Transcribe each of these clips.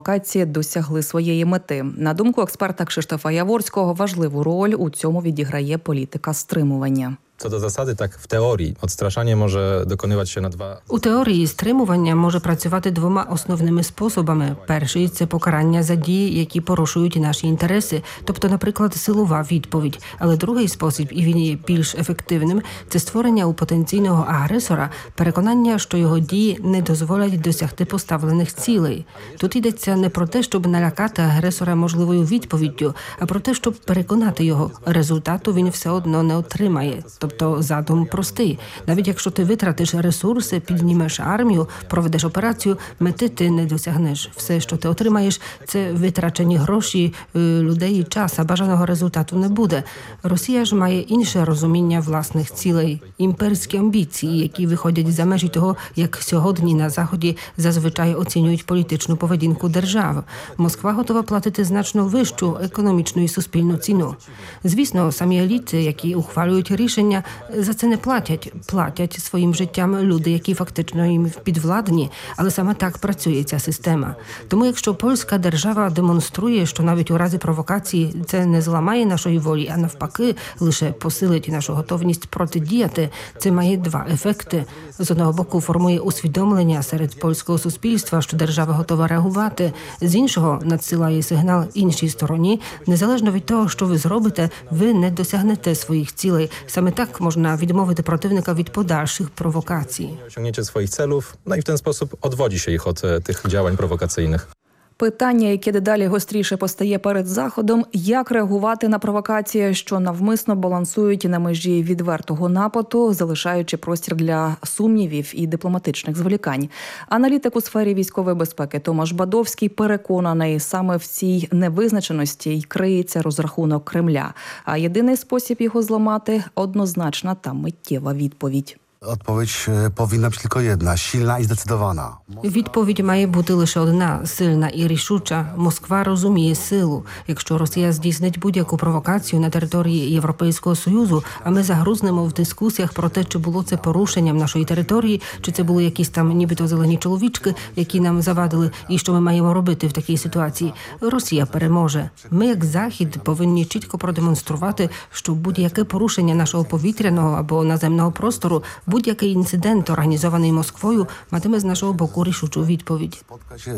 провокації досягли своєї мети. На думку експерта Кшиштофа Яворського, важливу роль у цьому відіграє політика стримування. Co do zasady, tak w teorii odstraszanie może dokonywać się na dwa... У теорії стримування може працювати двома основними способами. Перший – це покарання за дії, які порушують наші інтереси, тобто, наприклад, силова відповідь. Але другий спосіб, і він є більш ефективним, це створення у потенційного агресора переконання, що його дії не дозволять досягти поставлених цілей. Тут йдеться не про те, щоб налякати агресора можливою відповіддю, а про те, щоб переконати його. Результату він все одно не отримає. Тобто задум простий. Навіть якщо ти витратиш ресурси, піднімеш армію, проведеш операцію, мети ти не досягнеш. Все, що ти отримаєш, це витрачені гроші, людей і час, а бажаного результату не буде. Росія ж має інше розуміння власних цілей, імперські амбіції, які виходять за межі того, як сьогодні на Заході зазвичай оцінюють політичну поведінку держав. Москва готова платити значно вищу економічну і суспільну ціну. Звісно, самі еліти, які ухвалюють рішення, за це не платять. Платять своїм життям люди, які фактично їм підвладні, але саме так працює ця система. Тому якщо польська держава демонструє, що навіть у разі провокації це не зламає нашої волі, а навпаки, лише посилить нашу готовність протидіяти, це має два ефекти. З одного боку формує усвідомлення серед польського суспільства, що держава готова реагувати. З іншого надсилає сигнал іншій стороні. Незалежно від того, що ви зробите, ви не досягнете своїх цілей. Саме так można відмовити противника від подальszych prowokacji. Osiągnięcie swoich celów, no i w ten sposób odwodzi się ich od tych działań prowokacyjnych. Питання, яке дедалі гостріше постає перед Заходом – як реагувати на провокації, що навмисно балансують на межі відвертого нападу, залишаючи простір для сумнівів і дипломатичних зволікань. Аналітик у сфері військової безпеки Томаш Бадовський переконаний, саме в цій невизначеності й криється розрахунок Кремля. А єдиний спосіб його зламати – однозначна та миттєва відповідь. Odpowiedź powinna być tylko jedna, silna i zdecydowana. Відповідь має бути лише одна – сильна і рішуча. Москва розуміє силу. Якщо Росія здійснить будь-яку провокацію на території Європейського Союзу, а ми загрузнемо в дискусіях про те, чи було це порушенням нашої території, чи це були якісь там нібито зелені чоловічки, які нам завадили, і що ми маємо робити в такій ситуації, Росія переможе. Ми, як Захід, повинні чітко продемонструвати, що будь-яке порушення нашого повітряного або наземного простору, будь-який інцидент, організований Москвою, матиме з нашого боку рішучу відповідь. Spotka się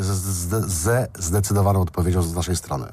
ze zdecydowaną odpowiedzią z naszej strony.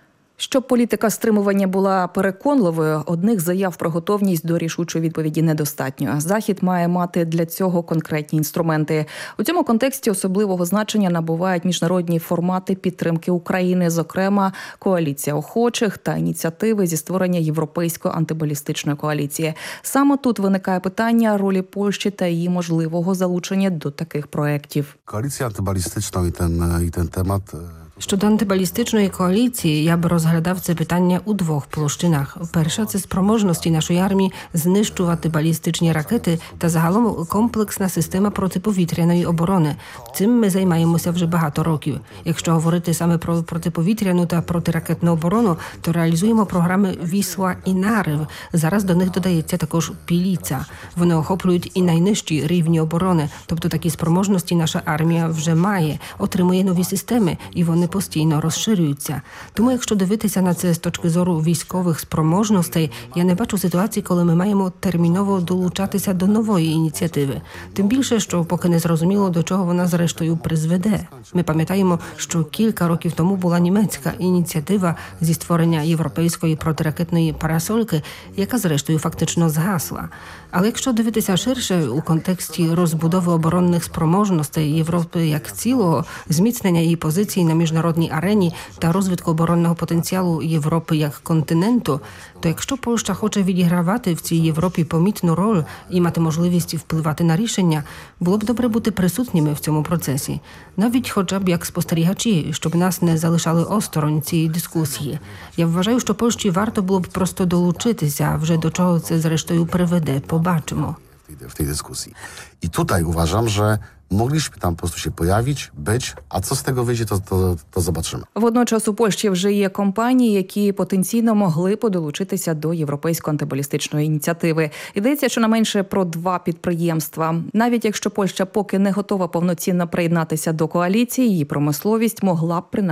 Щоб політика стримування була переконливою, одних заяв про готовність до рішучої відповіді недостатньо. Захід має мати для цього конкретні інструменти. У цьому контексті особливого значення набувають міжнародні формати підтримки України, зокрема коаліція охочих та ініціативи зі створення Європейської антибалістичної коаліції. Саме тут виникає питання ролі Польщі та її можливого залучення до таких проєктів. Коalicja antybalistyczna i ten temat... Щодо антибалістичної коаліції, я б розглядав це питання у двох площинах. Перша – це спроможності нашої армії знищувати балістичні ракети та загалом комплексна система протиповітряної оборони. Цим ми займаємося вже багато років. Якщо говорити саме про протиповітряну та протиракетну оборону, то реалізуємо програми «Вісла» і «Нарив». Зараз до них додається також «Піліца». Вони охоплюють і найнижчі рівні оборони, тобто такі спроможності наша армія вже має, отримує нові системи, і вони постійно розширюються. Тому, якщо дивитися на це з точки зору військових спроможностей, я не бачу ситуації, коли ми маємо терміново долучатися до нової ініціативи. Тим більше, що поки не зрозуміло, до чого вона зрештою призведе. Ми пам'ятаємо, що кілька років тому була німецька ініціатива зі створення європейської протиракетної парасольки, яка зрештою фактично згасла. Але якщо дивитися ширше у контексті розбудови оборонних спроможностей Європи як цілого, зміцнення її позиції на міжнародній арені та розвитку оборонного потенціалу Європи як континенту, то якщо Польща хоче відігравати в цій Європі помітну роль і мати можливість впливати на рішення, було б добре бути присутніми в цьому процесі. Навіть хоча б як спостерігачі, щоб нас не залишали осторонь цієї дискусії. Я вважаю, що Польщі варто було б просто долучитися, а вже до чого це зрештою приведе, побачимо. W tej dyskusji. I tutaj uważam, że mogliśmy tam po prostu się pojawić, być, a co z tego wyjdzie, to zobaczymy. Водночас у Польщі вже є компанії, які потенційно могли подолучитися до Європейської антибалістичної ініціативи. Йдеться щонайменше про 2 підприємства. Навіть якщо Польща поки не готова повноцінно приєднатися до коаліції, її промисловість могла б принаймні